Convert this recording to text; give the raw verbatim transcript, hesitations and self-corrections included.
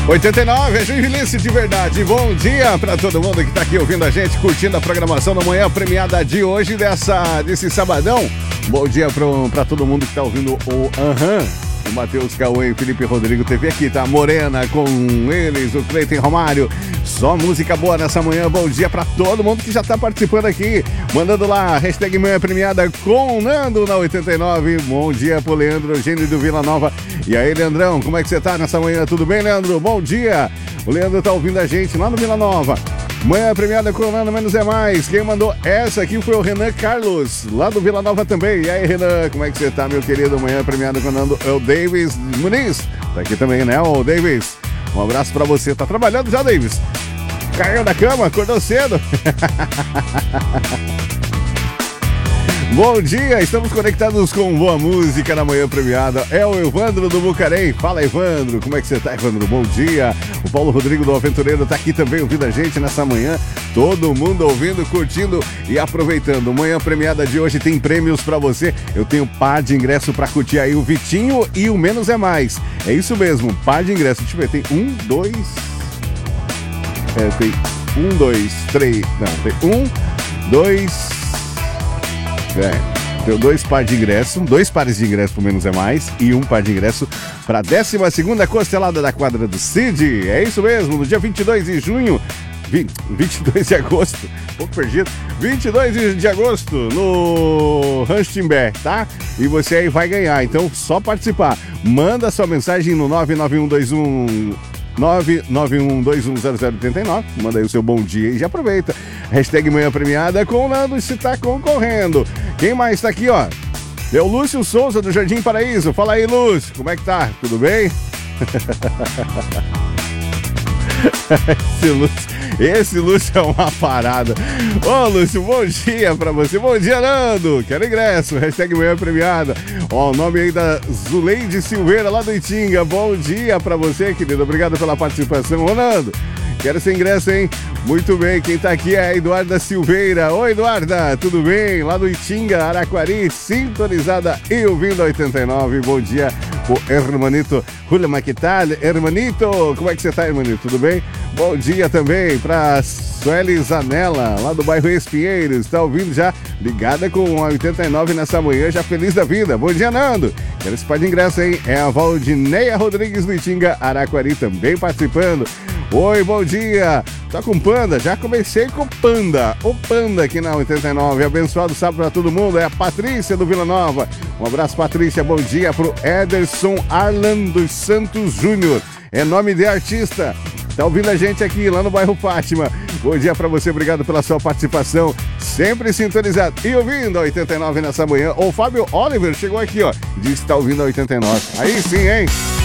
oitenta e nove, é Joinvilense de verdade. Bom dia para todo mundo que tá aqui ouvindo a gente, curtindo a programação da manhã premiada de hoje, dessa, desse sabadão. Bom dia para todo mundo que tá ouvindo o Aham. O Matheus Cauê e Felipe Rodrigo T V aqui, tá? Morena com eles, o Cleiton Romário. Só música boa nessa manhã. Bom dia pra todo mundo que já tá participando aqui. Mandando lá, hashtag manhã premiada com Nando na oitenta e nove. Bom dia pro Leandro Eugênio do Vila Nova. E aí, Leandrão, como é que você tá nessa manhã? Tudo bem, Leandro? Bom dia. O Leandro tá ouvindo a gente lá no Vila Nova. Manhã premiada com Nando Menos é Mais. Quem mandou essa aqui foi o Renan Carlos, lá do Vila Nova também. E aí, Renan, como é que você tá, meu querido? Manhã premiada com Nando é o Davis Muniz. Tá aqui também, né, o Davis? Um abraço pra você. Tá trabalhando já, Davis? Caiu da cama, acordou cedo. Bom dia, estamos conectados com boa música na manhã premiada. É o Evandro do Bucarém. Fala, Evandro, como é que você tá, Evandro? Bom dia. O Paulo Rodrigo do Aventureiro tá aqui também ouvindo a gente nessa manhã. Todo mundo ouvindo, curtindo e aproveitando. Manhã premiada de hoje tem prêmios pra você. Eu tenho par de ingresso pra curtir aí o Vitinho e o Menos é Mais. É isso mesmo, par de ingresso. Deixa eu ver, tem um, dois... É, tem um, dois, três... Não, tem um, dois... É, tem dois pares de ingresso, dois pares de ingresso pro Menos é Mais e um par de ingresso para a décima segunda costelada da quadra do Cid. É isso mesmo, no dia vinte e dois de junho, vinte, vinte e dois de agosto, um pouco perdido, vinte e dois de agosto no Rancho Timbé, tá? E você aí vai ganhar, então só participar. Manda sua mensagem no nove nove um dois um nove nove um dois um zero zero oito nove. Manda aí o seu bom dia e já aproveita. Hashtag manhã premiada com o Nando se tá concorrendo. Quem mais tá aqui, ó? É o Lúcio Souza do Jardim Paraíso. Fala aí, Lúcio. Como é que tá? Tudo bem? Esse Lúcio, esse Lúcio é uma parada. Ô, Lúcio, bom dia pra você. Bom dia, Nando. Quero ingresso. Hashtag manhã premiada. Ó, o nome aí da Zuleide Silveira, lá do Itinga. Bom dia pra você, querido. Obrigado pela participação. Ô, Nando, quero esse ingresso, hein? Muito bem, quem tá aqui é a Eduarda Silveira. Oi, Eduarda, tudo bem? Lá do Itinga, Araquari, sintonizada e ouvindo a oitenta e nove. Bom dia, o hermanito Julio Maquital. Hermanito, como é que você tá, hermanito? Tudo bem? Bom dia também pra Sueli Zanella, lá do bairro Espinheiros. Tá ouvindo já? Ligada com a oitenta e nove nessa manhã, já feliz da vida. Bom dia, Nando. Quero esse par de ingresso, hein? É a Valdineia Rodrigues do Itinga, Araquari, também participando. Oi, bom dia. Tá com Panda? Já comecei com Panda. O Panda aqui na oitenta e nove. Abençoado sábado pra todo mundo. É a Patrícia do Vila Nova. Um abraço, Patrícia. Bom dia pro Ederson Arlan dos Santos Júnior. É nome de artista. Tá ouvindo a gente aqui lá no bairro Fátima. Bom dia pra você. Obrigado pela sua participação. Sempre sintonizado e ouvindo a oitenta e nove nessa manhã. O Fábio Oliver chegou aqui, ó. Diz que tá ouvindo a oitenta e nove. Aí sim, hein?